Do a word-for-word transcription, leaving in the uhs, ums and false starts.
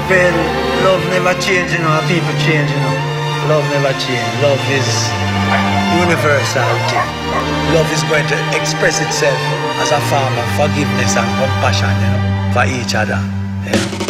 Well, love never change, you know, people change, you know. Love never change. Love is universal thing. Love is going to express itself as a form of forgiveness and compassion, you know, for each other. You know.